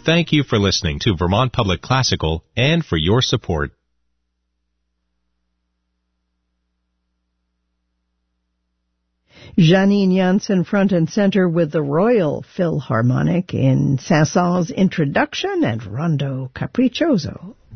thank you for listening to Vermont Public Classical and for your support. Janine Janssen front and center with the Royal Philharmonic in Saint-Saëns' Introduction and Rondo Capriccioso.